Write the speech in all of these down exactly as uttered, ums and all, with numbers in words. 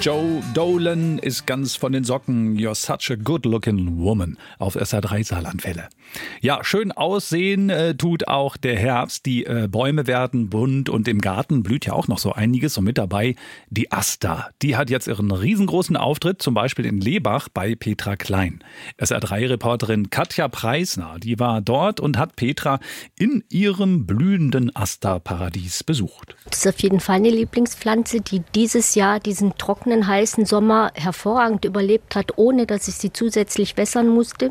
Joe Dolan ist ganz von den Socken. You're such a good-looking woman auf S R drei Saarlandwelle. Ja, schön aussehen äh, tut auch der Herbst. Die äh, Bäume werden bunt und im Garten blüht ja auch noch so einiges. Und mit dabei die Aster. Die hat jetzt ihren riesengroßen Auftritt, zum Beispiel in Lebach bei Petra Klein. S R drei Reporterin Katja Preisner, die war dort und hat Petra in ihrem blühenden Asterparadies besucht. Das ist auf jeden Fall eine Lieblingspflanze, die dieses Jahr diesen trockenen, heißen Sommer hervorragend überlebt hat, ohne dass ich sie zusätzlich wässern musste.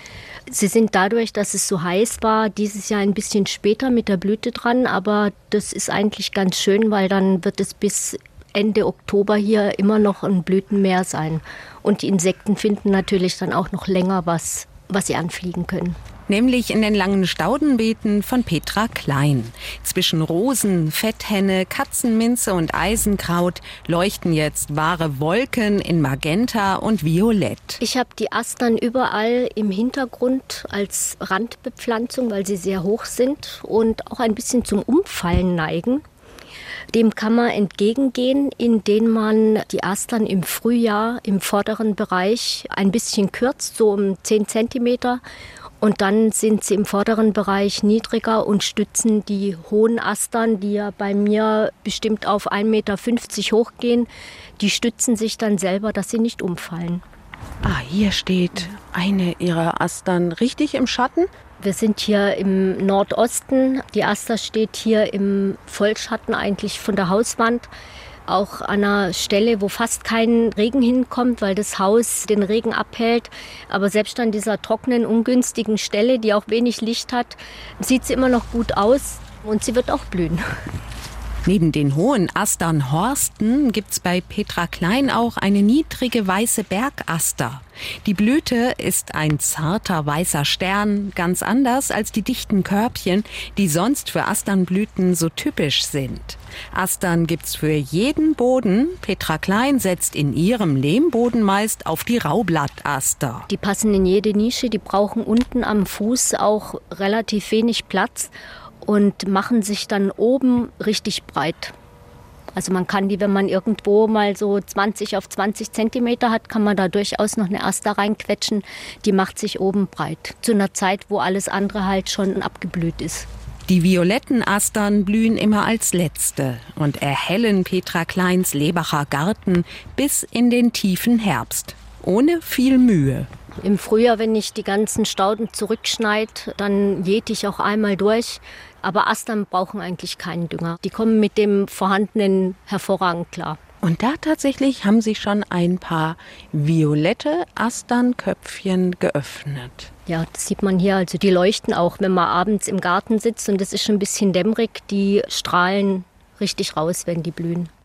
Sie sind dadurch, dass es so heiß war, dieses Jahr ein bisschen später mit der Blüte dran, aber das ist eigentlich ganz schön, weil dann wird es bis Ende Oktober hier immer noch ein Blütenmeer sein. Und die Insekten finden natürlich dann auch noch länger was, was sie anfliegen können. Nämlich in den langen Staudenbeeten von Petra Klein. Zwischen Rosen, Fetthenne, Katzenminze und Eisenkraut leuchten jetzt wahre Wolken in Magenta und Violett. Ich habe die Astern überall im Hintergrund als Randbepflanzung, weil sie sehr hoch sind und auch ein bisschen zum Umfallen neigen. Dem kann man entgegengehen, indem man die Astern im Frühjahr im vorderen Bereich ein bisschen kürzt, so um zehn Zentimeter. Und dann sind sie im vorderen Bereich niedriger und stützen die hohen Astern, die ja bei mir bestimmt auf ein Meter fünfzig hochgehen. Die stützen sich dann selber, dass sie nicht umfallen. Ah, hier steht eine ihrer Astern richtig im Schatten. Wir sind hier im Nordosten. Die Aster steht hier im Vollschatten eigentlich von der Hauswand. Auch an einer Stelle, wo fast kein Regen hinkommt, weil das Haus den Regen abhält. Aber selbst an dieser trockenen, ungünstigen Stelle, die auch wenig Licht hat, sieht sie immer noch gut aus und sie wird auch blühen. Neben den hohen Asternhorsten gibt's bei Petra Klein auch eine niedrige weiße Bergaster. Die Blüte ist ein zarter weißer Stern, ganz anders als die dichten Körbchen, die sonst für Asternblüten so typisch sind. Astern gibt's für jeden Boden. Petra Klein setzt in ihrem Lehmboden meist auf die Raublattaster. Die passen in jede Nische, die brauchen unten am Fuß auch relativ wenig Platz und machen sich dann oben richtig breit. Also man kann die, wenn man irgendwo mal so zwanzig auf zwanzig Zentimeter hat, kann man da durchaus noch eine Aster reinquetschen. Die macht sich oben breit. Zu einer Zeit, wo alles andere halt schon abgeblüht ist. Die violetten Astern blühen immer als letzte und erhellen Petra Kleins Lebacher Garten bis in den tiefen Herbst. Ohne viel Mühe. Im Frühjahr, wenn ich die ganzen Stauden zurückschneide, dann jäte ich auch einmal durch. Aber Astern brauchen eigentlich keinen Dünger. Die kommen mit dem Vorhandenen hervorragend klar. Und da tatsächlich haben Sie schon ein paar violette Asternköpfchen geöffnet. Ja, das sieht man hier. Also die leuchten auch, wenn man abends im Garten sitzt und es ist schon ein bisschen dämmerig. Die strahlen richtig raus, wenn die blühen.